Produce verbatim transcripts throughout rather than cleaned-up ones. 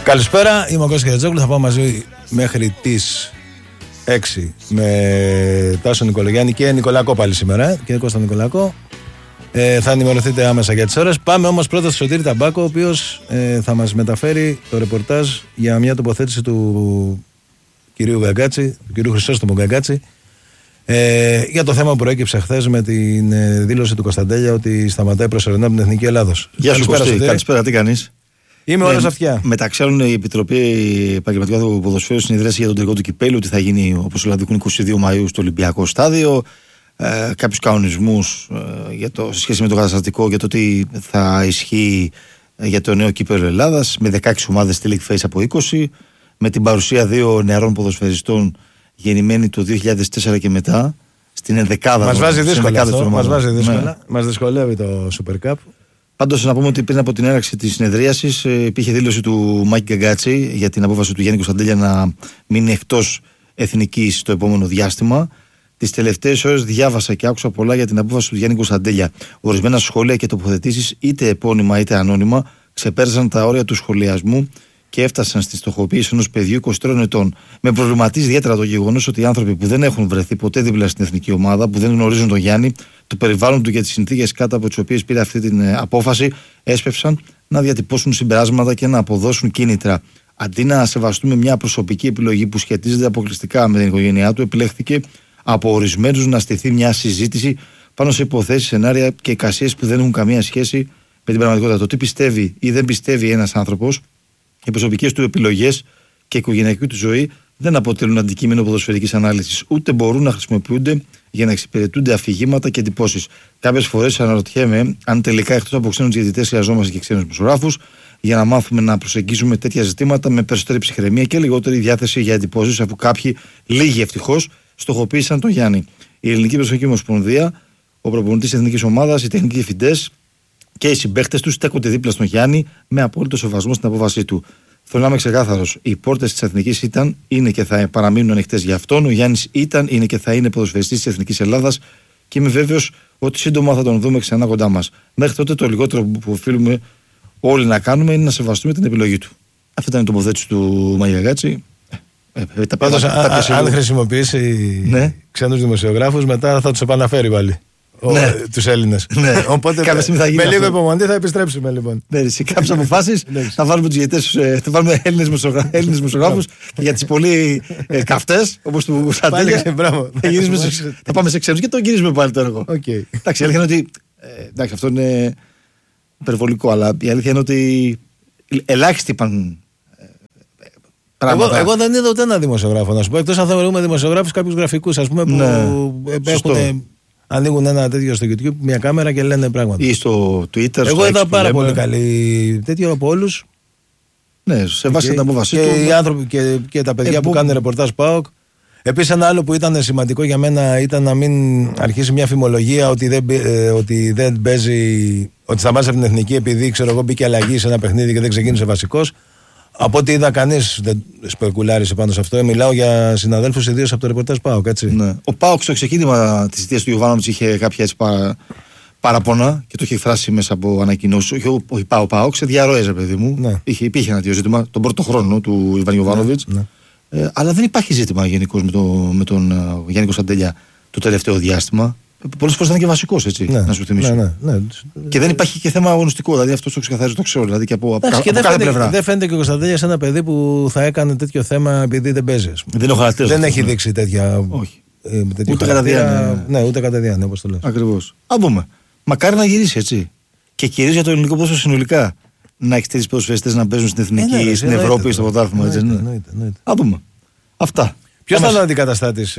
Καλησπέρα, είμαι ο Κώστας Χατζόγλου. Θα πάω μαζί μέχρι τις έξι με Τάσο Νικολογιάννη και Νικολακό πάλι σήμερα. Ε, και Κώστα Νικολακό. Ε, θα ενημερωθείτε άμεσα για τις ώρες. Πάμε όμως πρώτα στο Σωτήρη Ταμπάκο, ο οποίος ε, θα μας μεταφέρει το ρεπορτάζ για μια τοποθέτηση του κυρίου Γκαγκάτση, του κυρίου Χρυσόστομου Γκαγκάτση, ε, για το θέμα που προέκυψε χθες με την ε, δήλωση του Κωνσταντέλια ότι σταματάει προσωρινά από την Εθνική Ελλάδος. Γεια σου Κωστή, καλησπέρα, τι κάνεις? Είμαι όλος αυτιά. Μεταξύ άλλων, η Επιτροπή Επαγγελματικού του Ποδοσφαίρου συνειδρέσει για τον τελικό του κυπέλου ότι θα γίνει, όπως όλα δείχνουν, είκοσι δύο Μαΐου στο Ολυμπιακό Στάδιο. Ε, κάποιους κανονισμούς ε, για το, σε σχέση με το καταστατικό για το τι θα ισχύει ε, για το νέο κύπελλο Ελλάδας, με δεκαέξι ομάδες στη League Phase από είκοσι, με την παρουσία δύο νεαρών ποδοσφαιριστών γεννημένοι το δύο χιλιάδες τέσσερα και μετά στην ενδεκάδα. Μας βάζει δύσκολα αυτό, μας βάζει δύσκολα. Ναι. Μας δυσκολεύει το Super Cup. Πάντως να πούμε ότι πριν από την έναρξη της συνεδρίασης ε, υπήρχε δήλωση του Μάκη Γκαγκάτση για την απόφαση του Γιάννη Κωνσταντέλια να μείνει εκτός εθνικής το επόμενο διάστημα. Τις τελευταίες ώρες διάβασα και άκουσα πολλά για την απόφαση του Γιάννη Κωνσταντέλια. Ορισμένα σχόλια και τοποθετήσεις, είτε επώνυμα είτε ανώνυμα, ξεπέρασαν τα όρια του σχολιασμού και έφτασαν στη στοχοποίηση ενός παιδιού είκοσι τριών ετών. Με προβληματίζει ιδιαίτερα το γεγονός ότι οι άνθρωποι που δεν έχουν βρεθεί ποτέ δίπλα στην εθνική ομάδα, που δεν γνωρίζουν τον Γιάννη, το περιβάλλον του και τις συνθήκες κάτω από τις οποίες πήρε αυτή την ε, απόφαση, έσπευσαν να διατυπώσουν συμπεράσματα και να αποδώσουν κίνητρα. Αντί να σεβαστούμε μια προσωπική επιλογή που σχετίζεται αποκλειστικά με την οικογένειά του, επιλέχθηκε από ορισμένους να στηθεί μια συζήτηση πάνω σε υποθέσεις, σενάρια και εικασίες που δεν έχουν καμία σχέση με την πραγματικότητα. Το τι πιστεύει ή δεν πιστεύει ένας άνθρωπος, οι προσωπικές του επιλογές και η οικογενειακή του ζωή δεν αποτελούν αντικείμενο ποδοσφαιρικής ανάλυσης, ούτε μπορούν να χρησιμοποιούνται για να εξυπηρετούνται αφηγήματα και εντυπώσεις. Κάποιες φορές αναρωτιέμαι αν τελικά εκτός από ξένους διαιτητές χρειαζόμαστε και ξένους δημοσιογράφους για να μάθουμε να προσεγγίζουμε τέτοια ζητήματα με περισσότερη ψυχραιμία και λιγότερη διάθεση για εντυπώσεις, αφού κάποιοι, λίγοι ευτυχώς, στοχοποίησαν τον Γιάννη. Η Ελληνική Ποδοσφαιρική Ομοσπονδία, ο προπονητής της εθνικής ομάδας, οι τεχνικοί διευθυντές και οι συμπαίκτες του στέκονται δίπλα στον Γιάννη με απόλυτο σεβασμό στην απόφασή του. Θέλω να είμαι ξεκάθαρος. Οι πόρτες της εθνικής ήταν, είναι και θα παραμείνουν ανοιχτές για αυτόν. Ο Γιάννης ήταν, είναι και θα είναι ποδοσφαιριστής της εθνικής Ελλάδας και είμαι βέβαιος ότι σύντομα θα τον δούμε ξανά κοντά μας. Μέχρι τότε το λιγότερο που οφείλουμε όλοι να κάνουμε είναι να σεβαστούμε την επιλογή του. Αυτή ήταν η τοποθέτηση του Μάκη Γκαγκάτση. Ε, Πάντως, αν χρησιμοποιήσει ναι. ξένους δημοσιογράφους, μετά θα τους επαναφέρει πάλι. Ναι. Τους Έλληνες. Ναι. Οπότε θα με λίγο αυτό. Υπομονή θα επιστρέψουμε λοιπόν. Ναι, σε κάποιες αποφάσεις θα βάλουμε τους διαιτητές, θα βάλουμε Έλληνες δημοσιογράφους και για τις πολύ ε, καυτές, όπως του Κωνσταντέλια. Θα πάμε σε ξένους και τον γυρίζουμε πάλι το έργο. Okay. Εντάξει, η αλήθεια είναι ότι. Ε, εντάξει, αυτό είναι υπερβολικό, αλλά η αλήθεια είναι ότι ελάχιστοι είπαν. Εγώ, εγώ δεν είδα ούτε ένα δημοσιογράφο να σου πω. Εκτός αν θεωρούμε δημοσιογράφους κάποιους γραφικούς, ας πούμε, που ναι, έχουν. Ανοίγουν ένα τέτοιο στο YouTube, μια κάμερα και λένε πράγματα. Ή στο Twitter. Εγώ είδα πάρα λέμε. πολύ καλή τέτοιο από όλους. Ναι, σε βάση την απόφαση του. Και οι άνθρωποι και, και τα παιδιά ε, που, που κάνουν ρεπορτάζ ΠΑΟΚ. Επίσης, ένα άλλο που ήταν σημαντικό για μένα ήταν να μην αρχίσει μια φημολογία ότι δεν, ε, ότι δεν παίζει, ότι σταμάτησε από την εθνική επειδή ξέρω εγώ μπήκε αλλαγή σε ένα παιχνίδι και δεν ξεκίνησε βασικός. Από ό,τι είδα, κανείς δεν σπεκουλάρισε πάνω σε αυτό. Μιλάω για συναδέλφους ιδίως από το ρεπορτάζ ΠΑΟΚ, έτσι. Ναι. Ο ΠΑΟΚ στο ξεκίνημα της θητείας του Γιωβάνοβιτς είχε κάποια έτσι παρα... παραπονα και το είχε εκφράσει μέσα από ανακοινώσεις. Όχι ο ΠΑΟΚ, ΠΑΟΚ σε διαρροές, παιδί μου. Ναι. Είχε, υπήρχε ένα τέτοιο ζήτημα τον πρώτο χρόνο του Ιβάν Γιωβάνοβιτς. Ναι. Ναι. Ε, αλλά δεν υπάρχει ζήτημα γενικώς με, το, με τον uh, Γιάννη Κωνσταντέλια το τελευταίο διάστημα. Πολλές φορές ήταν και βασικός, έτσι, ναι, να σου θυμίσω. Ναι, ναι, ναι. Και δεν υπάρχει και θέμα αγωνιστικό, δηλαδή αυτό το ξεκαθαρίζει, το ξέρω. Δηλαδή και από, από, από κάθε φαίνεται, πλευρά. Δεν φαίνεται και ο Κωνσταντέλιας ένα παιδί που θα έκανε τέτοιο θέμα επειδή δεν παίζει. Δεν, δεν έχει δείξει τέτοια. Όχι. Ε, ούτε κατά διάνοια. Ναι, ούτε κατά διάνοια, όπως το λες. Ακριβώς. Α δούμε. Μακάρι να γυρίσει έτσι. Και κυρίως για το ελληνικό ποδόσφαιρο συνολικά. Να έχει τέτοιους ποδοσφαιριστές να παίζουν στην εθνική, ε, ναι, στην εννοείται, Ευρώπη, στο πρωτάθλημα. Α δούμε. Αυτά. Ποιος θα είναι ο αντικαταστάτης.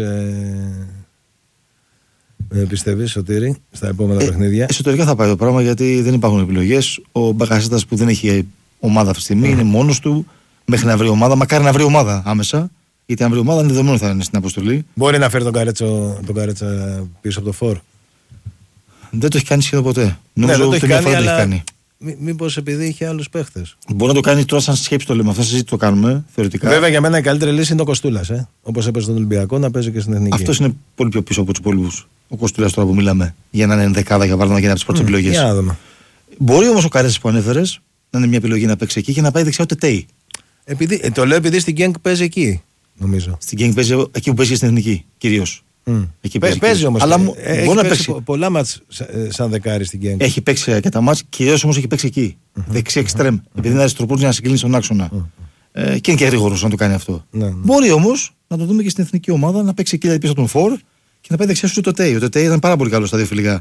Ε, πιστεύεις, Σωτήρη, στα επόμενα ε, παιχνίδια? Εσωτερικά θα πάει το πράγμα γιατί δεν υπάρχουν επιλογές. Ο Μπακασέτας που δεν έχει ομάδα αυτή τη στιγμή mm. είναι μόνος του μέχρι να βρει ομάδα. Μακάρι να βρει ομάδα άμεσα. Γιατί αν βρει ομάδα, είναι δεδομένο θα είναι στην αποστολή. Μπορεί να φέρει τον Καρέτσο, τον Καρέτσα πίσω από το φορ. Δεν το έχει κάνει σχεδόν ποτέ. Ναι, Νομίζω δεν το έχει κάνει, αλλά... αλλά... έχει κάνει. Μήπως επειδή είχε άλλους παίχτες. Μπορεί να το κάνει τώρα σαν σκέψη το λέμε. Αυτά συζήτηση το κάνουμε θεωρητικά. Βέβαια για μένα η καλύτερη λύση είναι ο Κοστούλας. Ε? Όπως έπαιζε στον Ολυμπιακό να παίζει και στην εθνική. Αυτός είναι πολύ πιο πίσω από τους υπόλοιπους. Ο Κοστούλας τώρα που μιλάμε. Για να είναι ενδεκάδα για παράδειγμα για να τις πρώτες mm, επιλογές. Μπορεί όμως ο Καρέτσας που ανέφερες να είναι μια επιλογή να παίξει εκεί και να πάει δεξιά ο Τετέι. Επειδή, ε, το λέω επειδή στην Γκένκ παίζει εκεί, νομίζω. Στην Γκένκ παίζει εκεί που παίζει και στην εθνική, κυρίως. Mm. Εκεί παίζει, παίζει όμως. Αλλά ε, έχει παίξει παίξει πολλά μάτς σαν δεκάρι στην Γκένκ. Έχει παίξει και τα μάτς, κυρίως όμως έχει παίξει εκεί. Mm-hmm. Δεξί εξτρέμ. Mm-hmm. Επειδή είναι αριστεροπός για να συγκλίνει στον άξονα. Mm-hmm. Ε, και είναι και γρήγορος να το κάνει αυτό. Mm-hmm. Μπορεί όμως να το δούμε και στην εθνική ομάδα να παίξει εκεί πίσω τον Φορ και να πάει δεξιά σου το Τέι. Ο Τέι ήταν πάρα πολύ καλό στα δύο φιλικά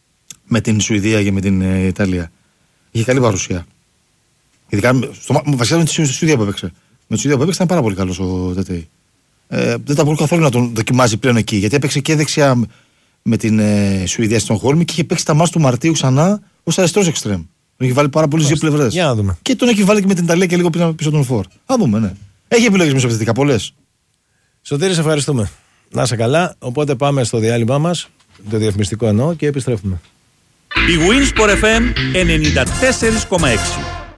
με την Σουηδία και με την ε, Ιταλία. Είχε καλή παρουσία. Ειδικά στο, βασικά με τη Σουηδία που έπαιξε. Με τη Σουηδία που έπαιξε ήταν πάρα πολύ καλό ο Τέι. Ε, δεν τα μπορούσε καθόλου να τον δοκιμάζει πλέον εκεί. Γιατί έπαιξε και δεξιά με την ε, Σουηδία στον Χόλμη και είχε παίξει τα μάτς του Μαρτίου ξανά ως αριστερός εξτρέμ. Τον έχει βάλει πάρα πολλές δύο πλευρές. Για να δούμε. Και τον έχει βάλει και με την Ιταλία και λίγο πίσω, πίσω τον Φορ. Α δούμε, ναι. Έχει επιλογές μεσοπαιδευτικά πολλές. Σωτήρη, σε ευχαριστούμε. Να είσαι καλά. Οπότε πάμε στο διάλειμμά μας, το διαφημιστικό εννοώ, και επιστρέφουμε. Η Winsport εφ εμ ενενήντα τέσσερα κόμμα έξι.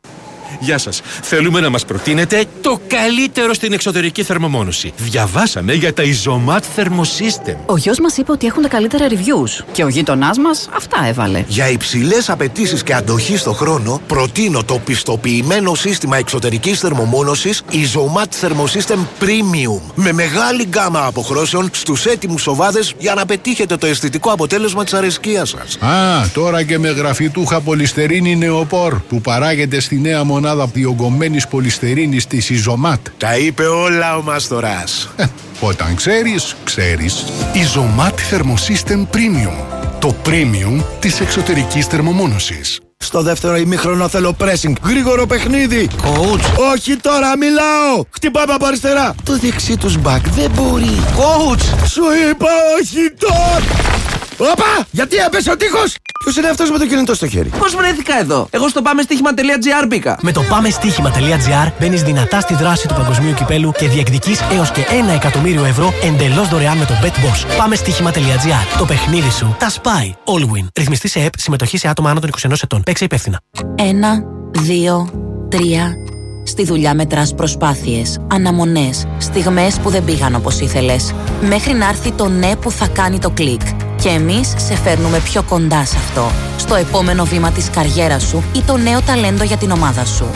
Γεια σας. Θέλουμε να μας προτείνετε το καλύτερο στην εξωτερική θερμομόνωση. Διαβάσαμε για τα Isomat Thermosystem. Ο γιος μας είπε ότι έχουν τα καλύτερα reviews και ο γείτονάς μας αυτά έβαλε. Για υψηλές απαιτήσεις και αντοχή στο χρόνο, προτείνω το πιστοποιημένο σύστημα εξωτερικής θερμομόνωσης Isomat Thermosystem Premium. Με μεγάλη γκάμα αποχρώσεων στους έτοιμους οβάδες για να πετύχετε το αισθητικό αποτέλεσμα της αρεσκίας σας. Α, τώρα και με γραφιτούχα πολυστερίνη νεοπόρ που παράγεται στη νέα μονάδα διογκωμένης πολυστερίνης της Isomat. Τα είπε όλα ο Μαστοράς. Ε, όταν ξέρεις, ξέρεις. Isomat Thermosystem Premium. Το premium της εξωτερικής θερμομόνωσης. Στο δεύτερο ημίχρονο θέλω pressing. Γρήγορο παιχνίδι. Coach. Όχι τώρα, μιλάω. Χτυπάμε από αριστερά. Το δεξί τους μπακ δεν μπορεί. Coach. Σου είπα όχι τώρα. Όπα! Γιατί έπεσε ο τείχος! Ποιος είναι αυτός με το κινητό στο χέρι? Πώς βρέθηκα εδώ? Εγώ στο πάμεστοίχημα.gr μπήκα. Με το πάμεστοίχημα.gr μπαίνεις δυνατά στη δράση του παγκοσμίου κυπέλου και διεκδικείς έως και ένα εκατομμύριο ευρώ εντελώς δωρεάν με το BetBoss. Πάμεστοίχημα.gr. Το παιχνίδι σου τα σπάει. Allwin. Ρυθμιστή σε ΕΠ, συμμετοχή σε άτομα άνω των είκοσι ενός ετών. Παίξε υπεύθυνα. Ένα, δύο, τρία. Στη δουλειά μετράς προσπάθειες, αναμονές, στιγμές που δεν πήγαν όπως ήθελες. Μέχρι να έρθει το ναι που θα κάνει το κλικ. Και εμείς σε φέρνουμε πιο κοντά σε αυτό. Στο επόμενο βήμα της καριέρας σου ή το νέο ταλέντο για την ομάδα σου.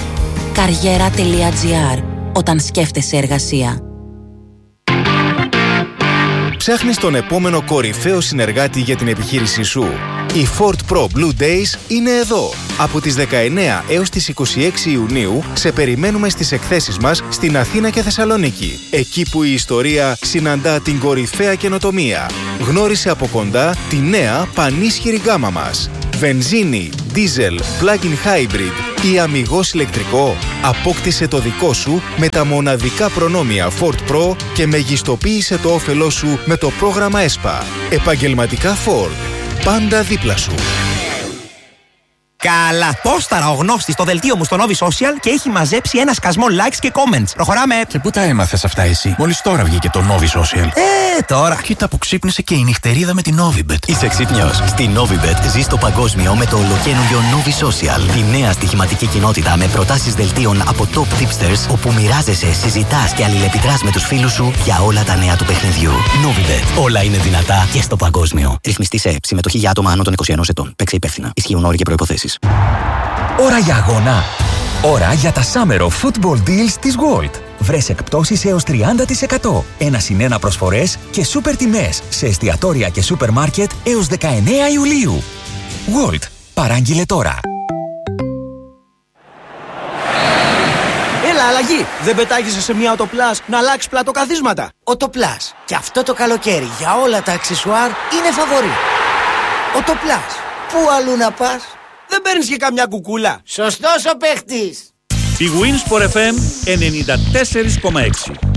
Καριέρα.gr. Όταν σκέφτεσαι εργασία. Ψάχνεις τον επόμενο κορυφαίο συνεργάτη για την επιχείρησή σου? Οι Ford Pro Blue Days είναι εδώ. Από τις δεκαεννέα έως τις είκοσι έξι Ιουνίου σε περιμένουμε στις εκθέσεις μας στην Αθήνα και Θεσσαλονίκη. Εκεί που η ιστορία συναντά την κορυφαία καινοτομία. Γνώρισε από κοντά τη νέα πανίσχυρη γκάμα μας. Βενζίνη, δίζελ, plug-in hybrid ή αμιγώς ηλεκτρικό. Απόκτησε το δικό σου με τα μοναδικά προνόμια Ford Pro και μεγιστοποίησε το όφελό σου με το πρόγραμμα ΕΣΠΑ. Επαγγελματικά Ford. Πάντα δίπλα σου. Καλά. Πόσταρα ο γνώστης στο δελτίο μου στο Novi Social και έχει μαζέψει ένα σκασμό likes και comments. Προχωράμε. Και πού τα έμαθες αυτά εσύ? Μόλις τώρα βγήκε το Novi Social. Ε, τώρα. Κοίτα που ξύπνησε και η νυχτερίδα με την Novibet. Είσαι ξύπνιος? Στη Novibet ζεις το παγκόσμιο με το ολοκαίνουργιο Novi Social. Τη νέα στοιχηματική κοινότητα με προτάσεις δελτίων από top tipsters, όπου μοιράζεσαι, συζητάς και αλληλεπιδράς με τους φίλους σου για όλα τα νέα του παιχνιδιού. Novibet. Όλα είναι δυνατά και στο παγκόσμιο. Ρυθμιστή σε ΕΠ. Συμμετοχή για άτομα άνω των είκοσι ενός ετών. Παίξε υπεύθυνα. Ισχύουν όροι και προϋποθέσεις. Ώρα για αγώνα. Ώρα για τα Summer of Football Deals της Gold. Βρες εκπτώσεις έως τριάντα τοις εκατό. Ένα συν ένα προσφορές και σούπερ τιμές σε εστιατόρια και σούπερ μάρκετ έως δεκαεννέα Ιουλίου. Gold. Παράγγειλε τώρα. Έλα, αλλαγή! Δεν πετάγεσαι σε μια Autoplus να αλλάξει πλατοκαθίσματα. Autoplus. Και αυτό το καλοκαίρι για όλα τα αξεσουάρ είναι φαβορί. Autoplus. Πού αλλού να πας? Δεν παίρνεις και καμιά κουκούλα? Σωστός ο παίχτης. Η Winsport εφ εμ ενενήντα τέσσερα κόμμα έξι.